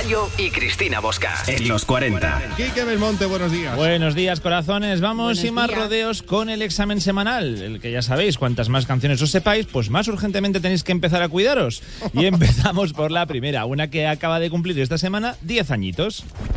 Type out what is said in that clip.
Mayo y Cristina Bosca. En los 40. Quique Belmonte, buenos días. Buenos días, corazones. Vamos sin más rodeos con el examen semanal. El que ya sabéis, cuantas más canciones os sepáis, pues más urgentemente tenéis que empezar a cuidaros. Y empezamos por la primera, una que acaba de cumplir esta semana 10 añitos.